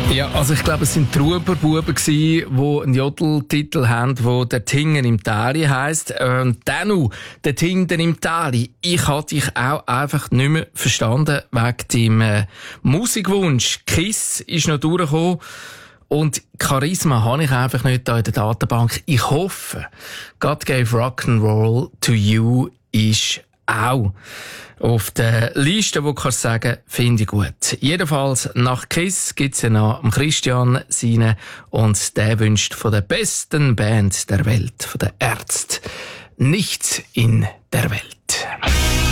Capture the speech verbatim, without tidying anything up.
Ja, also ich glaube, es sind Trauberbuben gsi, die einen Jodeltitel haben, der «Der Tinger im Tali» heisst. Und Danu, «Der Tinger im Tali», ich habe dich auch einfach nicht mehr verstanden wegen deinem äh, Musikwunsch. Kiss ist noch durchgekommen. Und Charisma habe ich einfach nicht da in der Datenbank. Ich hoffe, «God gave Rock'n'Roll to you» ist auch auf der Liste, wo du kannst sagen, finde ich gut. Jedenfalls, nach Kiss gibt's ja noch Christian seine und der wünscht von der besten Band der Welt, von der Ärzte, nichts in der Welt.